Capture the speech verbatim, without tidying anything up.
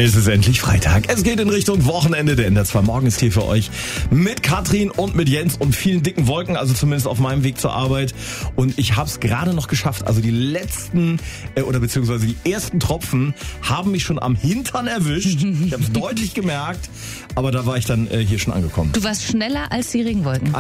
Es ist endlich Freitag. Es geht in Richtung Wochenende. Der N D R zwei Morgen ist hier für euch mit Katrin und mit Jens und vielen dicken Wolken, also zumindest auf meinem Weg zur Arbeit. Und ich habe es gerade noch geschafft. Also die letzten äh, oder beziehungsweise die ersten Tropfen haben mich schon am Hintern erwischt. Ich habe es deutlich gemerkt, aber da war ich dann äh, hier schon angekommen. Du warst schneller als die Regenwolken.